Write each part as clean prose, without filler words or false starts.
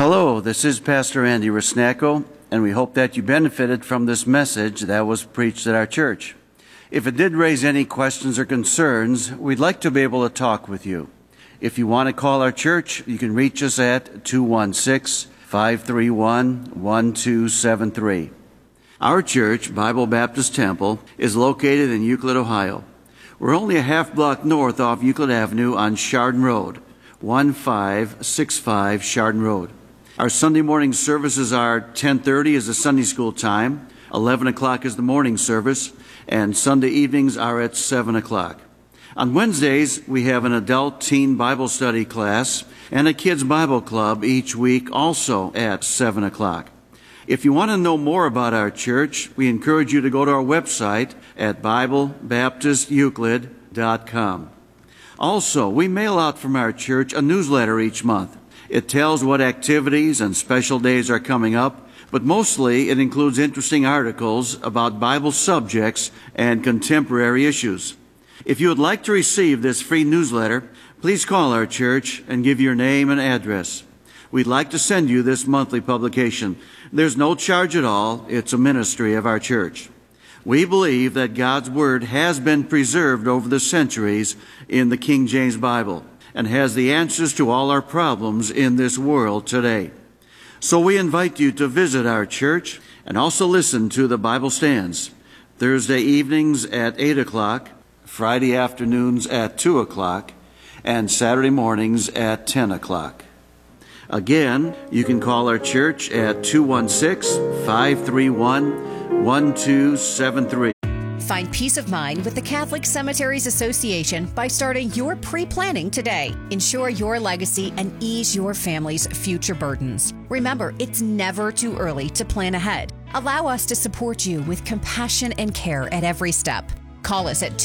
Hello, this is Pastor Andy Rusnacko, and we hope that you benefited from this message that was preached at our church. If it did raise any questions or concerns, we'd like to be able to talk with you. If you want to call our church, you can reach us at 216-531-1273. Our church, Bible Baptist Temple, is located in Euclid, Ohio. We're only a half block north off Euclid Avenue on Chardon Road, 1565 Chardon Road. Our Sunday morning services are 10:30 is the Sunday school time, 11 o'clock is the morning service, and Sunday evenings are at 7 o'clock. On Wednesdays, we have an adult teen Bible study class and a kids Bible club each week, also at 7 o'clock. If you want to know more about our church, we encourage you to go to our website at BibleBaptistEuclid.com. Also, we mail out from our church a newsletter each month. It tells what activities and special days are coming up, but mostly it includes interesting articles about Bible subjects and contemporary issues. If you would like to receive this free newsletter, please call our church and give your name and address. We'd like to send you this monthly publication. There's no charge at all. It's a ministry of our church. We believe that God's Word has been preserved over the centuries in the King James Bible and has the answers to all our problems in this world today. So we invite you to visit our church and also listen to the Bible Stands, Thursday evenings at 8 o'clock, Friday afternoons at 2 o'clock, and Saturday mornings at 10 o'clock. Again, you can call our church at 216-531-1273. Find peace of mind with the Catholic Cemeteries Association by starting your pre-planning today. Ensure your legacy and ease your family's future burdens. Remember, it's never too early to plan ahead. Allow us to support you with compassion and care at every step. Call us at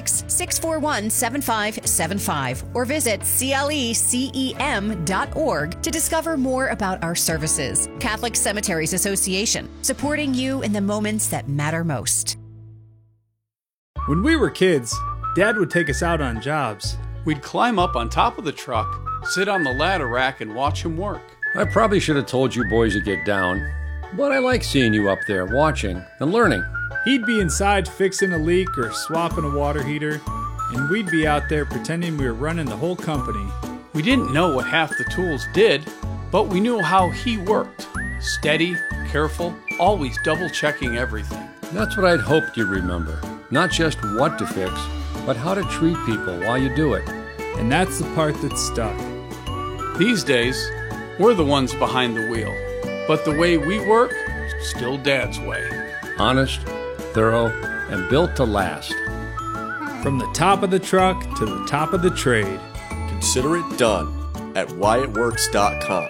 216-641-7575 or visit clecem.org to discover more about our services. Catholic Cemeteries Association, supporting you in the moments that matter most. When we were kids, Dad would take us out on jobs. We'd climb up on top of the truck, sit on the ladder rack, and watch him work. I probably should have told you boys to get down, but I like seeing you up there watching and learning. He'd be inside fixing a leak or swapping a water heater, and we'd be out there pretending we were running the whole company. We didn't know what half the tools did, but we knew how he worked. Steady, careful, always double-checking everything. That's what I'd hoped you'd remember. Not just what to fix, but how to treat people while you do it. And that's the part that stuck. These days, we're the ones behind the wheel, but the way we work, still Dad's way. Honest, thorough, and built to last. From the top of the truck to the top of the trade. Consider it done at whyitworks.com.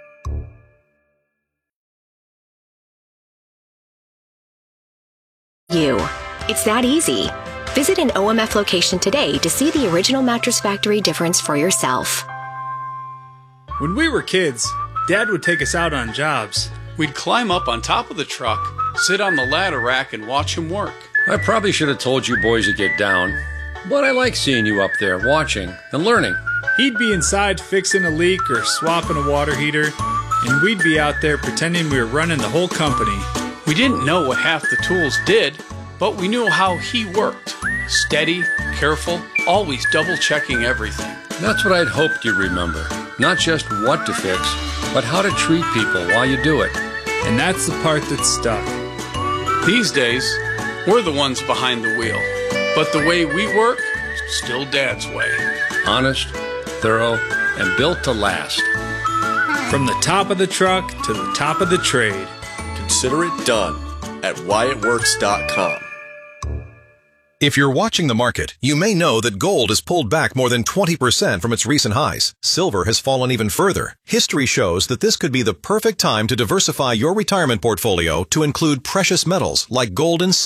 It's that easy. Visit an OMF location today to see the original Mattress Factory difference for yourself. When we were kids, Dad would take us out on jobs. We'd climb up on top of the truck, sit on the ladder rack, and watch him work. I probably should have told you boys to get down, but I like seeing you up there watching and learning. He'd be inside fixing a leak or swapping a water heater, and we'd be out there pretending we were running the whole company. We didn't know what half the tools did, but we knew how he worked. Steady, careful, always double-checking everything. That's what I'd hoped you'd remember. Not just what to fix, but how to treat people while you do it. And that's the part that stuck. These days, we're the ones behind the wheel, but the way we work, still Dad's way. Honest, thorough, and built to last. From the top of the truck to the top of the trade. Consider it done at whyitworks.com. If you're watching the market, you may know that gold has pulled back more than 20% from its recent highs. Silver has fallen even further. History shows that this could be the perfect time to diversify your retirement portfolio to include precious metals like gold and silver.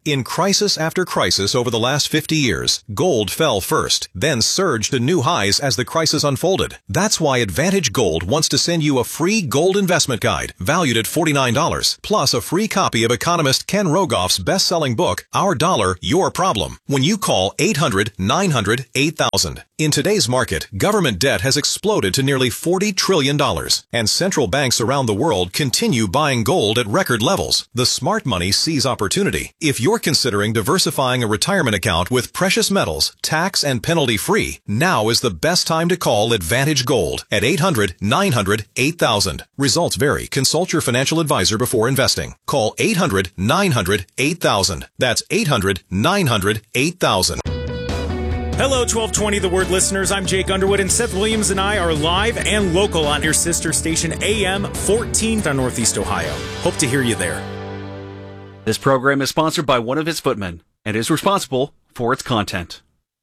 In crisis after crisis over the last 50 years, gold fell first, then surged to new highs as the crisis unfolded. That's why Advantage Gold wants to send you a free gold investment guide valued at $49, plus a free copy of economist Ken Rogoff's best-selling book, Our Dollar, Your Problem, when you call 800-900-8000. In today's market, government debt has exploded to nearly $40 trillion, and central banks around the world continue buying gold at record levels. The smart money sees opportunity. If you're considering diversifying a retirement account with precious metals, tax and penalty-free, now is the best time to call Advantage Gold at 800-900-8000. Results vary. Consult your financial advisor before investing. Call 800-900-8000. That's 800-900-8000. Hello, 1220 The Word listeners. I'm Jake Underwood, and Seth Williams and I are live and local on your sister station AM 14 on Northeast Ohio. Hope to hear you there. This program is sponsored by one of his footmen and is responsible for its content.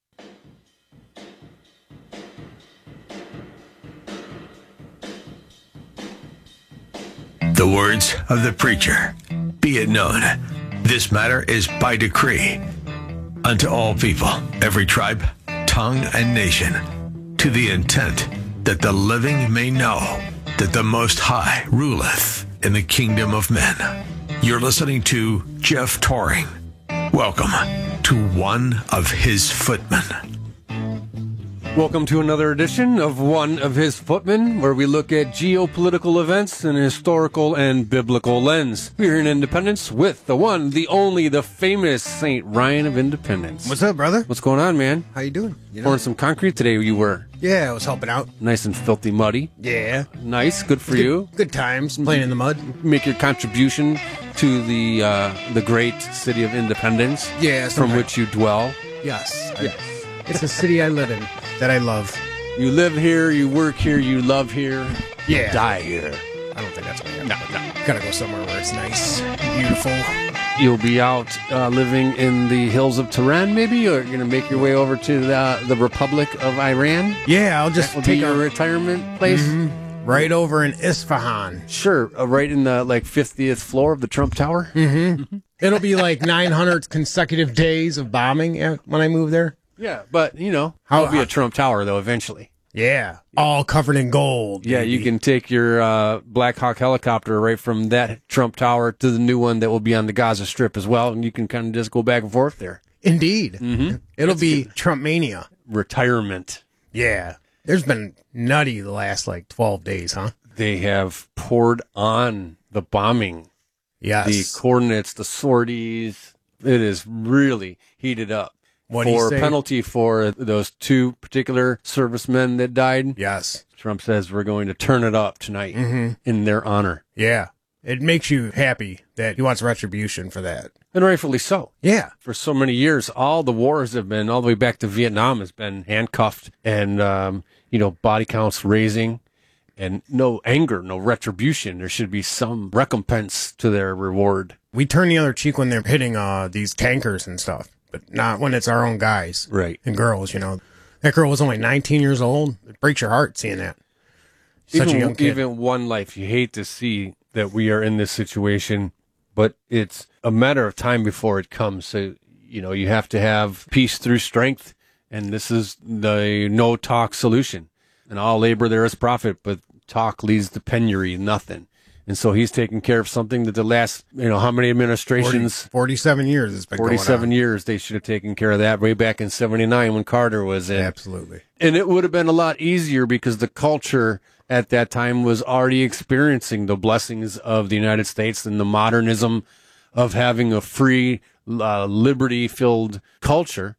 The words of the preacher. Be it known, this matter is by decree unto all people, every tribe, tongue, and nation, to the intent that the living may know that the Most High ruleth in the kingdom of men. You're listening to Jeff Toring. Welcome to One of His Footmen. Welcome to another edition of One of His Footmen, where we look at geopolitical events in a historical and biblical lens. We're in Independence with the one, the only, the famous St. Ryan of Independence. What's up, brother? What's going on, man? How you doing? Pouring some concrete today, you were. Yeah, I was helping out. Nice and filthy muddy. Yeah. Nice, good for you. Good times, playing in the mud. Make your contribution to the great city of Independence. Yeah, from which you dwell. Yes. It's a city I live in that I love. You live here, you work here, you love here, yeah. You die here. I don't think that's what I am. No. Gotta go somewhere where it's nice, beautiful. You'll be out living in the hills of Tehran, maybe, or you're going to make your way over to the Republic of Iran? Yeah, I'll just take your retirement place. Mm-hmm. Right over in Isfahan. Sure, right in the 50th floor of the Trump Tower. Mm-hmm. It'll be like 900 consecutive days of bombing when I move there. Yeah, but, it'll be a Trump Tower, though, eventually. Yeah, all covered in gold. Yeah, baby. You can take your Black Hawk helicopter right from that Trump Tower to the new one that will be on the Gaza Strip as well, and you can kind of just go back and forth there. Indeed. Mm-hmm. It'll be Trumpmania. Retirement. Yeah. There's been nutty the last, 12 days, huh? They have poured on the bombing. Yes. The coordinates, the sorties. It is really heated up. What do you say? Penalty for those two particular servicemen that died. Yes. Trump says we're going to turn it up tonight in their honor. Yeah. It makes you happy that he wants retribution for that. And rightfully so. Yeah. For so many years, all the wars have been, all the way back to Vietnam, has been handcuffed and, body counts raising and no anger, no retribution. There should be some recompense to their reward. We turn the other cheek when they're hitting these tankers and stuff. But not when it's our own guys. Right. And girls, That girl was only 19 years old. It breaks your heart seeing that. Such a young kid. Even one life. You hate to see that we are in this situation, but it's a matter of time before it comes. So, you have to have peace through strength, and this is the no-talk solution. And all labor there is profit, but talk leads to penury, nothing. And so he's taking care of something that the last, how many administrations? 47 years it's been 47 going on. years they should have taken care of that way back in 79 when Carter was in. Absolutely. And it would have been a lot easier because the culture at that time was already experiencing the blessings of the United States and the modernism of having a free, liberty-filled culture.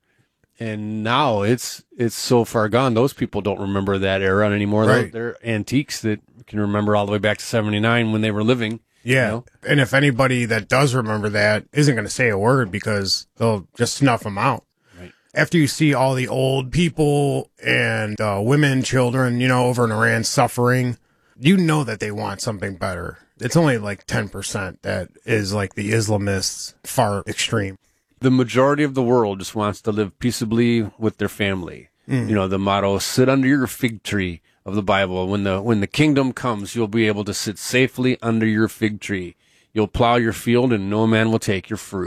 And now it's so far gone. Those people don't remember that era anymore. Right. They're antiques that can remember all the way back to 79 when they were living. Yeah. And if anybody that does remember that isn't going to say a word because they'll just snuff them out. Right. After you see all the old people and women, children, over in Iran suffering, that they want something better. It's only 10% that is the Islamists far extreme. The majority of the world just wants to live peaceably with their family. The motto, sit under your fig tree of the Bible. When the kingdom comes, you'll be able to sit safely under your fig tree. You'll plow your field and no man will take your fruit.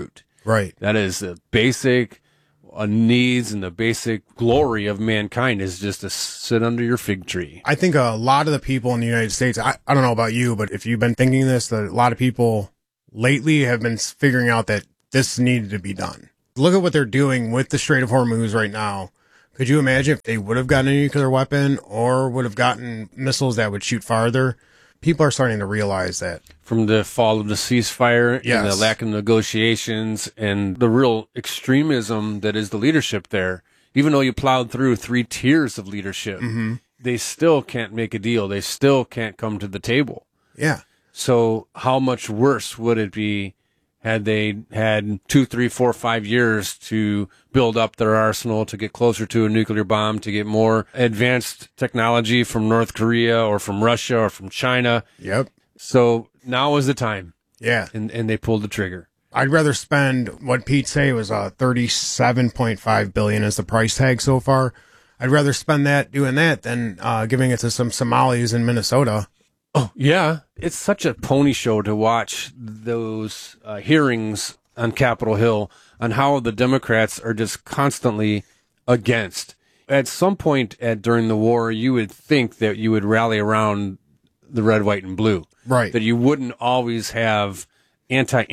Right. That is the basic needs and the basic glory of mankind is just to sit under your fig tree. I think a lot of the people in the United States, I don't know about you, but if you've been thinking this, that a lot of people lately have been figuring out that this needed to be done. Look at what they're doing with the Strait of Hormuz right now. Could you imagine if they would have gotten a nuclear weapon or would have gotten missiles that would shoot farther? People are starting to realize that. From the fall of the ceasefire Yes. and the lack of negotiations and the real extremism that is the leadership there, even though you plowed through 3 tiers of leadership, they still can't make a deal. They still can't come to the table. Yeah. So how much worse would it be had they had 2, 3, 4, 5 years to build up their arsenal, to get closer to a nuclear bomb, to get more advanced technology from North Korea or from Russia or from China? Yep. So now is the time. Yeah. And they pulled the trigger. I'd rather spend what Pete say was $37.5 billion as the price tag so far. I'd rather spend that doing that than giving it to some Somalis in Minnesota. Oh, yeah. It's such a pony show to watch those hearings on Capitol Hill on how the Democrats are just constantly against. At some point during the war, you would think that you would rally around the red, white, and blue. Right. That you wouldn't always have anti.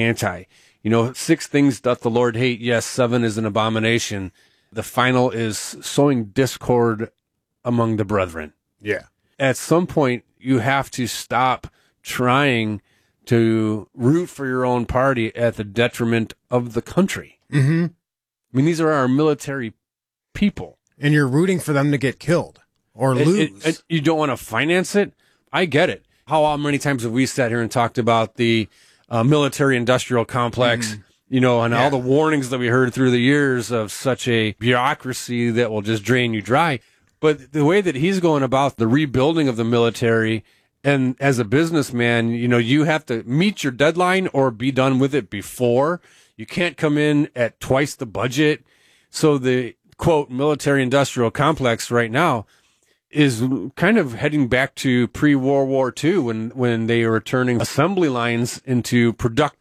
6 things doth the Lord hate. Yes, 7 is an abomination. The final is sowing discord among the brethren. Yeah. At some point, you have to stop trying to root for your own party at the detriment of the country. Mm-hmm. I mean, these are our military people. And you're rooting for them to get killed or lose. You don't want to finance it? I get it. How many times have we sat here and talked about the military-industrial complex, and all the warnings that we heard through the years of such a bureaucracy that will just drain you dry. But the way that he's going about the rebuilding of the military, and as a businessman, you have to meet your deadline or be done with it before. You can't come in at twice the budget. So the, quote, military-industrial complex right now is kind of heading back to pre-World War II when they were turning assembly lines into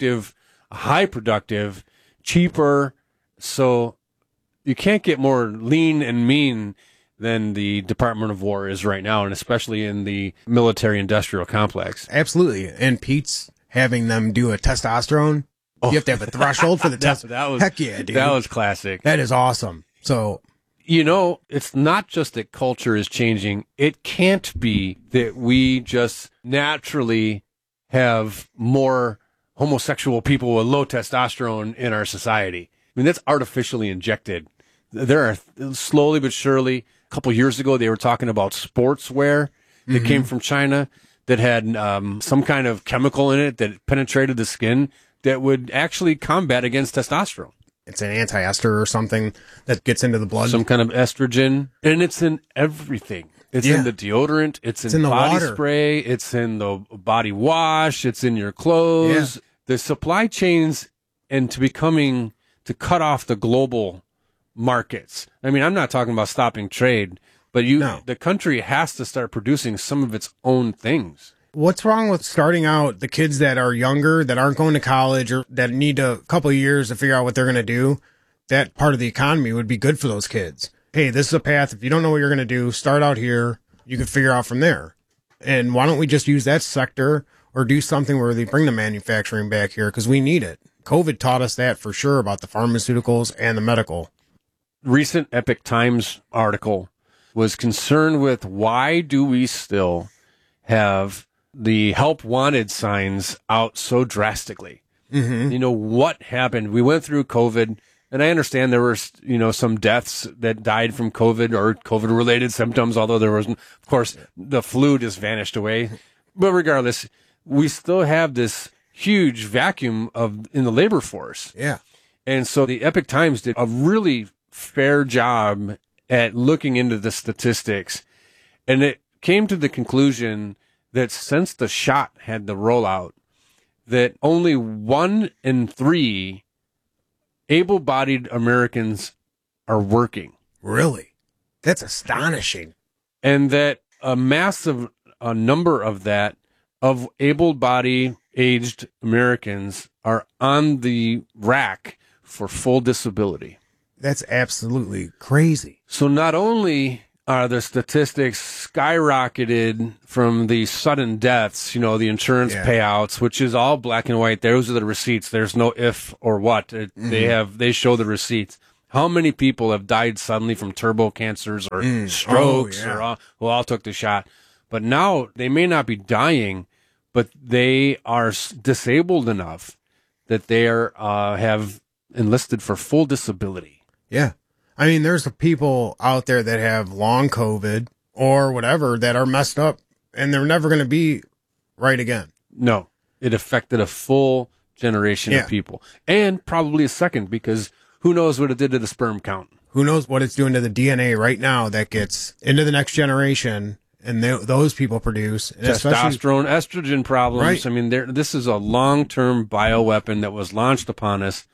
high productive, cheaper. So you can't get more lean and mean than the Department of War is right now, and especially in the military-industrial complex. Absolutely. And Pete's having them do a testosterone. You have to have a threshold for the test. Heck yeah, dude. That was classic. That is awesome. So, it's not just that culture is changing. It can't be that we just naturally have more homosexual people with low testosterone in our society. I mean, that's artificially injected. There are slowly but surely, a couple years ago, they were talking about sportswear that came from China that had some kind of chemical in it that penetrated the skin that would actually combat against testosterone. It's an anti-ester or something that gets into the blood. Some kind of estrogen. And it's in everything. It's in the deodorant. It's in the body water. spray. It's in the body wash. It's in your clothes. Yeah. The supply chains and to cut off the global markets. I mean, I'm not talking about stopping trade, but the country has to start producing some of its own things. What's wrong with starting out the kids that are younger, that aren't going to college, or that need a couple of years to figure out what they're going to do? That part of the economy would be good for those kids. Hey, this is a path. If you don't know what you're going to do, start out here. You can figure out from there. And why don't we just use that sector or do something where they bring the manufacturing back here? Because we need it. COVID taught us that for sure about the pharmaceuticals and the medical. Recent Epoch Times article was concerned with why do we still have the help wanted signs out so drastically. What happened? We went through COVID, and I understand there were, some deaths that died from COVID or COVID related symptoms, although there wasn't, of course, the flu just vanished away. But regardless, we still have this huge vacuum in the labor force. Yeah. And so the Epoch Times did a really fair job at looking into the statistics, and it came to the conclusion that since the shot had the rollout, that only 1 in 3 able-bodied Americans are working. Really? That's astonishing. And that a massive number of able-bodied aged Americans are on the rack for full disability. That's absolutely crazy. So not only are the statistics skyrocketed from the sudden deaths, the insurance payouts, which is all black and white. Those are the receipts. There's no if or what. They show the receipts. How many people have died suddenly from turbo cancers or strokes or who all took the shot? But now they may not be dying, but they are disabled enough that they have enlisted for full disability. Yeah. I mean, there's people out there that have long COVID or whatever that are messed up and they're never going to be right again. No, it affected a full generation of people and probably a second, because who knows what it did to the sperm count? Who knows what it's doing to the DNA right now that gets into the next generation and those people produce. And testosterone, estrogen problems. Right. I mean, this is a long-term bioweapon that was launched upon us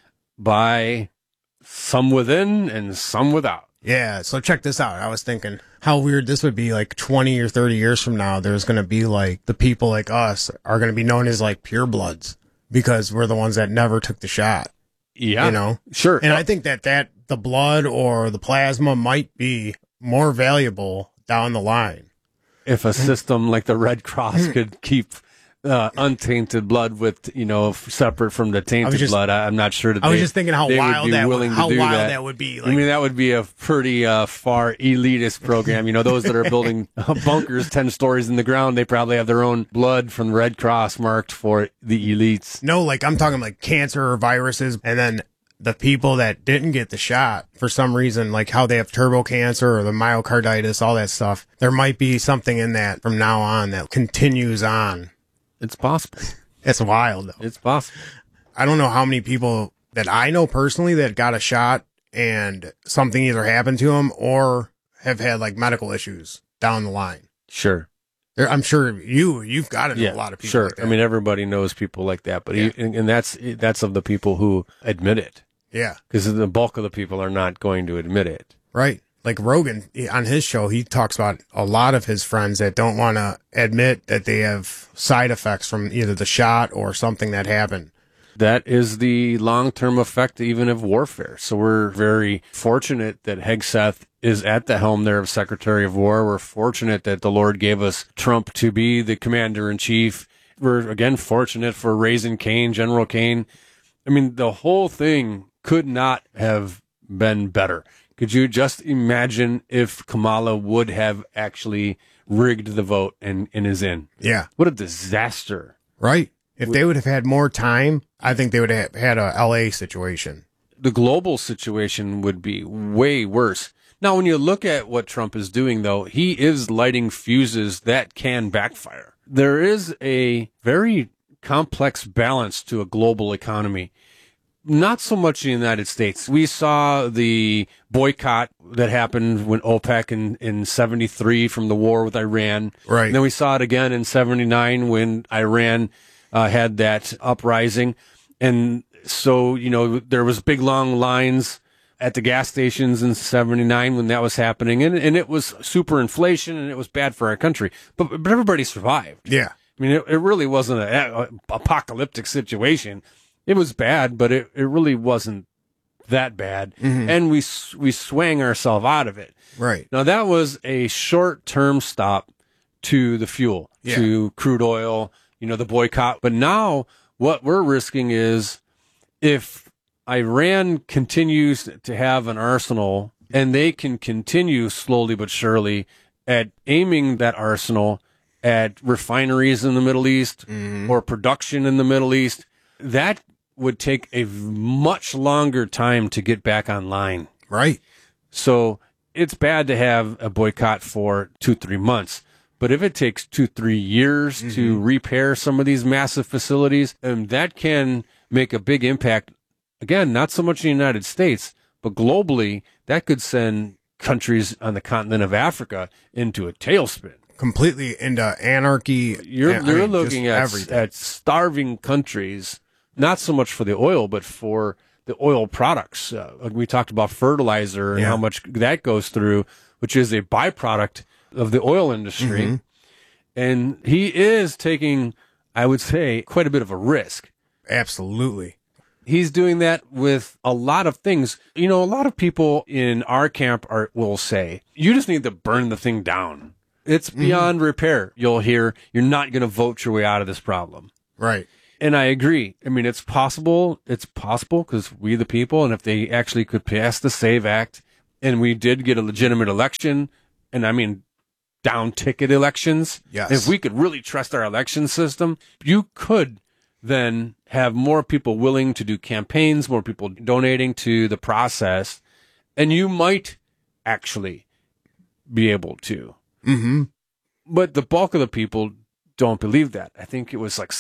by some within and some without. Yeah, so check this out. I was thinking how weird this would be, like 20 or 30 years from now. There's going to be like the people like us are going to be known as like purebloods because we're the ones that never took the shot. Yeah. Sure. And I think that the blood or the plasma might be more valuable down the line. If a system like the Red Cross could keep untainted blood with, separate from the tainted blood, I'm not sure that I was just thinking how wild that would be. Like, I mean, that would be a pretty far elitist program. Those that are building bunkers 10 stories in the ground, they probably have their own blood from the Red Cross marked for the elites. No, like I'm talking like cancer or viruses, and then the people that didn't get the shot for some reason, like how they have turbo cancer or the myocarditis, all that stuff. There might be something in that from now on that continues on. It's possible. It's wild, though. It's possible. I don't know how many people that I know personally that got a shot and something either happened to them or have had like medical issues down the line. Sure. I'm sure you've got to know a lot of people. Sure. Like that. I mean, everybody knows people like that, but and that's of the people who admit it. Yeah. Because the bulk of the people are not going to admit it. Right. Like Rogan, on his show, he talks about a lot of his friends that don't want to admit that they have side effects from either the shot or something that happened. That is the long-term effect even of warfare. So we're very fortunate that Hegseth is at the helm there of Secretary of War. We're fortunate that the Lord gave us Trump to be the commander-in-chief. We're, again, fortunate for raising Kane, General Kane. I mean, the whole thing could not have been better. Could you just imagine if Kamala would have actually rigged the vote and is in? Yeah. What a disaster. Right. If they would have had more time, I think they would have had a LA situation. The global situation would be way worse. Now, when you look at what Trump is doing, though, he is lighting fuses that can backfire. There is a very complex balance to a global economy. Not so much in the United States. We saw the boycott that happened when OPEC in 73 from the war with Iran. Right. And then we saw it again in 79 when Iran had that uprising. And so, there was big long lines at the gas stations in 79 when that was happening. And it was super inflation and it was bad for our country. But everybody survived. Yeah. I mean, it really wasn't an apocalyptic situation. It was bad, but it really wasn't that bad. Mm-hmm. And we swang ourselves out of it. Right. Now, that was a short-term stop to the fuel, to crude oil, the boycott. But now what we're risking is if Iran continues to have an arsenal and they can continue slowly but surely at aiming that arsenal at refineries in the Middle East or production in the Middle East, that would take a much longer time to get back online. Right. So it's bad to have a boycott for 2-3 months. But if it takes 2-3 years to repair some of these massive facilities, that can make a big impact. Again, not so much in the United States, but globally, that could send countries on the continent of Africa into a tailspin. Completely into anarchy. You're looking at starving countries, not so much for the oil, but for the oil products. Like we talked about fertilizer and how much that goes through, which is a byproduct of the oil industry. And he is taking I would say, quite a bit of a risk. Absolutely. He's doing that with a lot of things. You know, a lot of people in our camp will say, you just need to burn the thing down. It's beyond repair. You'll hear, you're not going to vote your way out of this problem. Right. And I agree. I mean, it's possible. It's possible because we the people, and if they actually could pass the SAVE Act, and we did get a legitimate election, and I mean, down ticket elections. Yes. If we could really trust our election system, you could then have more people willing to do campaigns, more people donating to the process, and you might actually be able to. Mm-hmm. But the bulk of the people don't believe that. I think it was like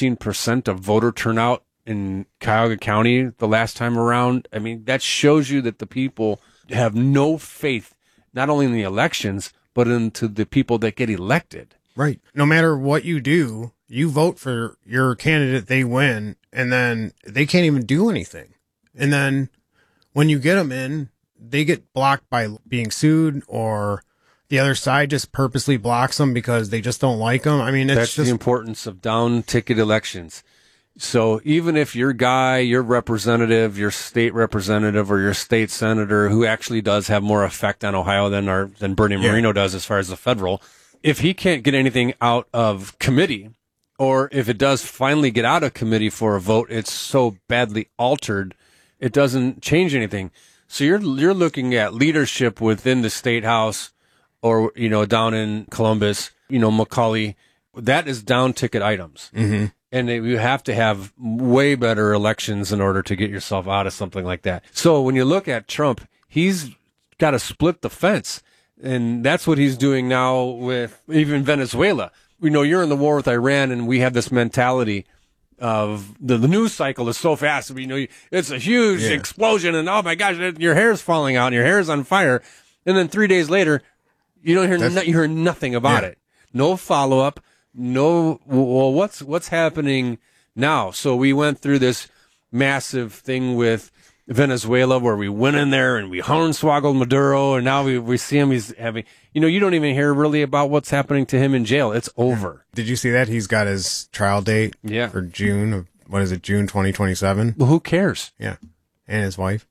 17% of voter turnout in Cuyahoga County the last time around. I mean, that shows you that the people have no faith, not only in the elections, but into the people that get elected. Right. No matter what you do, you vote for your candidate, they win, and then they can't even do anything. And then when you get them in, they get blocked by being sued, or the other side just purposely blocks them because they just don't like them. I mean, That's the importance of down ticket elections. So even if your guy, your representative, your state representative, or your state senator, who actually does have more effect on Ohio than Bernie Moreno does as far as the federal, if he can't get anything out of committee, or if it does finally get out of committee for a vote, it's so badly altered, it doesn't change anything. So you're looking at leadership within the state house, or, you know, down in Columbus, you know, McCauley, that is down ticket items. Mm-hmm. And you have to have way better elections in order to get yourself out of something like that. So when you look at Trump, he's got to split the fence. And that's what he's doing now with even Venezuela. You know, you're in the war with Iran, and we have this mentality of the news cycle is so fast. You know, it's a huge explosion, and oh my gosh, your hair's falling out, and your hair's on fire. And then 3 days later, you don't hear you hear nothing about it. No follow up. No. Well, what's happening now? So we went through this massive thing with Venezuela where we went in there and we hornswoggled Maduro, and now we see him. He's having, you know, you don't even hear really about what's happening to him in jail. It's over. Did you see that? He's got his trial date for June of, what is it, June 2027? Well, who cares? Yeah. And his wife.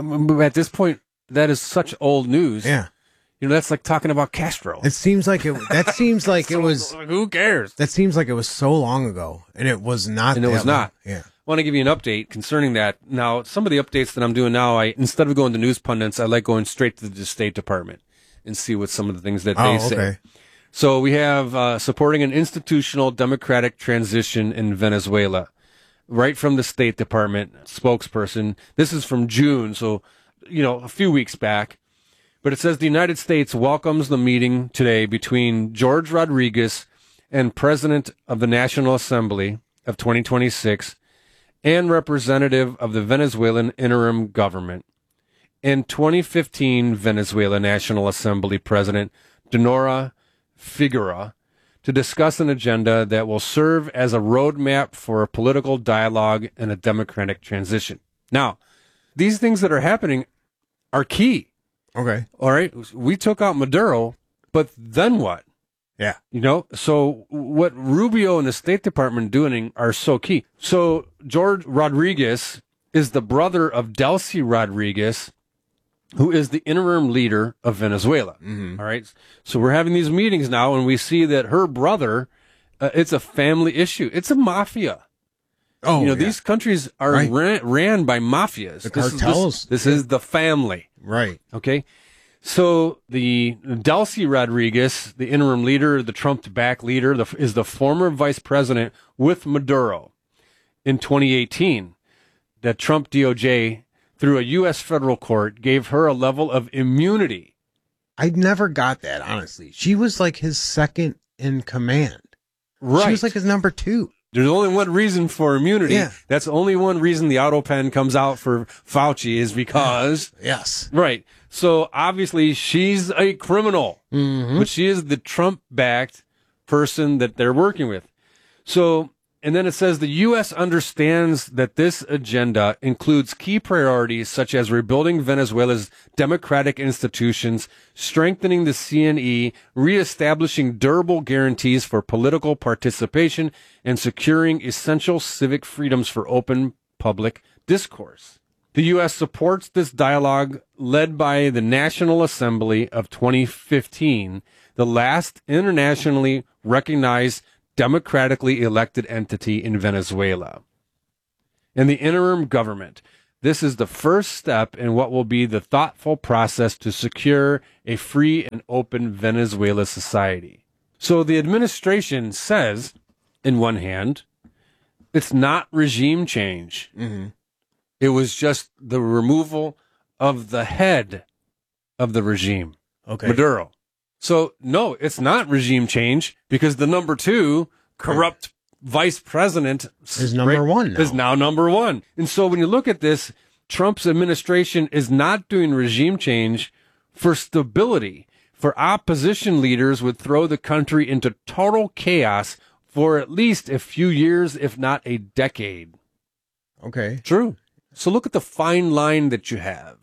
At this point, that is such old news. Yeah. You know, that's like talking about Castro. It seems like it. That seems like it was. Who cares? That seems like it was so long ago, and it was not. And it was not. Yeah. I want to give you an update concerning that. Now, some of the updates that I'm doing now, instead of going to news pundits, I like going straight to the State Department and see what some of the things that they say. Okay. So we have supporting an institutional democratic transition in Venezuela, right from the State Department spokesperson. This is from June, so you know, a few weeks back. But it says the United States welcomes the meeting today between George Rodriguez and President of the National Assembly of 2026 and representative of the Venezuelan interim government and 2015 Venezuela National Assembly President Dinora Figueroa to discuss an agenda that will serve as a roadmap for a political dialogue and a democratic transition. Now, these things that are happening are key. Okay. All right. We took out Maduro, but then what? Yeah. You know, so what Rubio and the State Department doing are so key. So George Rodriguez is the brother of Delcy Rodriguez, who is the interim leader of Venezuela. Mm-hmm. All right. So we're having these meetings now, and we see that her brother, it's a family issue. It's a mafia. Oh, you know, these countries are ran by mafias. The cartels. This is the family. Right. Okay. So the Delcy Rodriguez, the interim leader, the Trump-backed leader, is the former vice president with Maduro in 2018. That Trump DOJ, through a U.S. federal court, gave her a level of immunity. I never got that, honestly. She was like his second in command. Right. She was like his number 2. There's only one reason for immunity. Yeah. That's only one reason the auto pen comes out for Fauci is because... Yes. Right. So obviously she's a criminal, mm-hmm. but she is the Trump-backed person that they're working with. So And then it says the U.S. understands that this agenda includes key priorities such as rebuilding Venezuela's democratic institutions, strengthening the CNE, reestablishing durable guarantees for political participation, and securing essential civic freedoms for open public discourse. The U.S. supports this dialogue led by the National Assembly of 2015, the last internationally recognized democratically elected entity in Venezuela. And the interim government. This is the first step in what will be the thoughtful process to secure a free and open Venezuela society. So the administration says, in one hand, it's not regime change. Mm-hmm. It was just the removal of the head of the regime, Maduro. So, no, it's not regime change because the number 2 corrupt vice president is number 1 now. Is now number 1. And so when you look at this, Trump's administration is not doing regime change for stability. For opposition leaders would throw the country into total chaos for at least a few years, if not a decade. Okay. True. So look at the fine line that you have.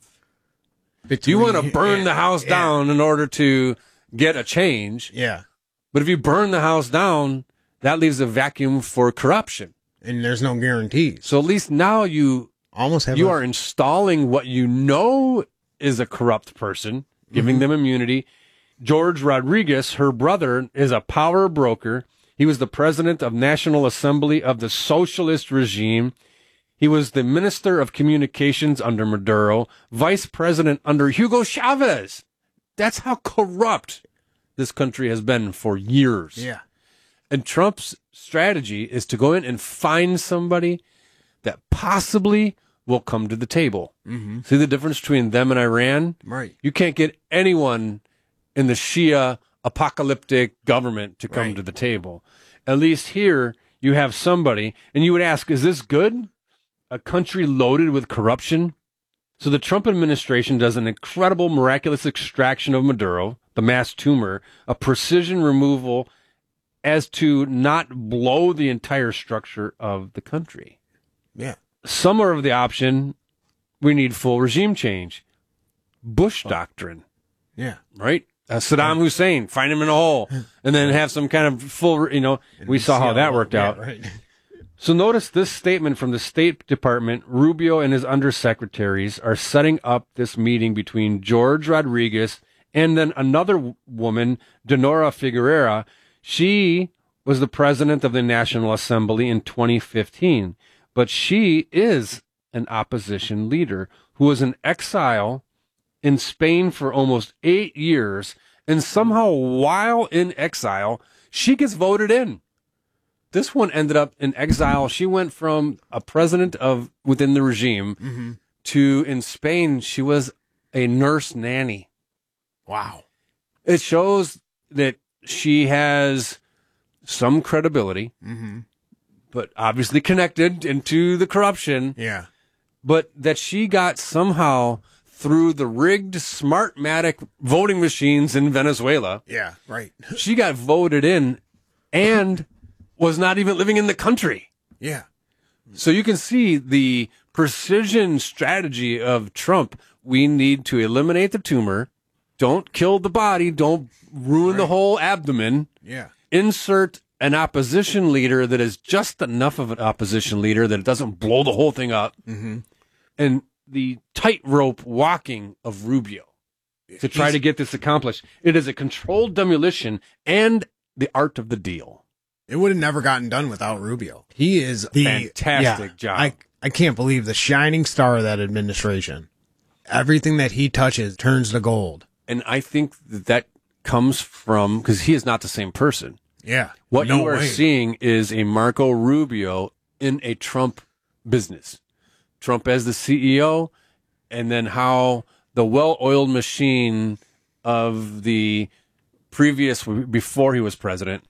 You want to burn the house down in order to get a change. Yeah. But if you burn the house down, that leaves a vacuum for corruption. And there's no guarantees. So at least now you are installing what you know is a corrupt person, giving them immunity. George Rodriguez, her brother, is a power broker. He was the president of National Assembly of the socialist regime. He was the minister of communications under Maduro, vice president under Hugo Chavez. That's how corrupt this country has been for years. Yeah. And Trump's strategy is to go in and find somebody that possibly will come to the table. Mm-hmm. See the difference between them and Iran? Right. You can't get anyone in the Shia apocalyptic government to come to the table. At least here you have somebody, and you would ask, is this good? A country loaded with corruption? So the Trump administration does an incredible, miraculous extraction of Maduro, the mass tumor, a precision removal as to not blow the entire structure of the country. Yeah. Some are of the option, we need full regime change. Bush doctrine. Yeah. Right? Saddam Hussein, find him in a hole, and then have some kind of full, we saw how that worked out. Right. So notice this statement from the State Department. Rubio and his undersecretaries are setting up this meeting between George Rodriguez and then another woman, Dinora Figueroa. She was the president of the National Assembly in 2015, but she is an opposition leader who was in exile in Spain for almost 8 years, and somehow while in exile, she gets voted in. This one ended up in exile. She went from a president of within the regime to, in Spain, she was a nurse nanny. Wow. It shows that she has some credibility, but obviously connected into the corruption. Yeah. But that she got somehow through the rigged Smartmatic voting machines in Venezuela. Yeah, right. She got voted in and was not even living in the country. Yeah. So you can see the precision strategy of Trump. We need to eliminate the tumor. Don't kill the body. Don't ruin the whole abdomen. Yeah. Insert an opposition leader that is just enough of an opposition leader that it doesn't blow the whole thing up. And the tightrope walking of Rubio to try to get this accomplished. It is a controlled demolition and the art of the deal. It would have never gotten done without Rubio. He is the fantastic job. I can't believe the shining star of that administration. Everything that he touches turns to gold. And I think that comes from, because he is not the same person. Yeah. What you are seeing is a Marco Rubio in a Trump business. Trump as the CEO, and then how the well-oiled machine of the previous, before he was president,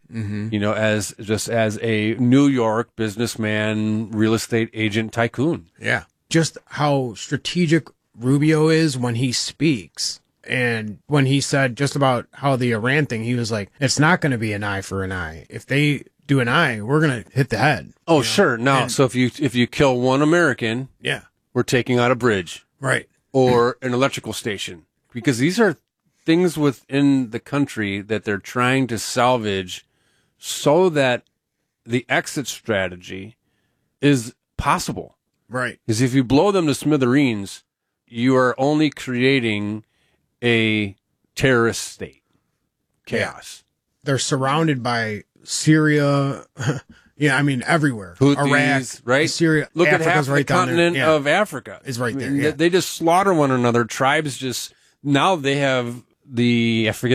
as a New York businessman, real estate agent, tycoon. Yeah. Just how strategic Rubio is when he speaks. And when he said just about how the Iran thing, he was like, it's not going to be an eye for an eye. If they do an eye, we're going to hit the head. Oh, sure. Now, so if you kill one American, yeah, we're taking out a bridge. Right. Or an electrical station. Because these are things within the country that they're trying to salvage so that the exit strategy is possible. Right. Because if you blow them to smithereens, you are only creating a terrorist state. Chaos. They're surrounded by Syria. Yeah, I mean, everywhere. Houthis, Iraq, right? Syria. Look Africa's at half right the down continent there. Yeah. of Africa. Is right there. I mean, Yeah. They just slaughter one another. Tribes just, now they have I forget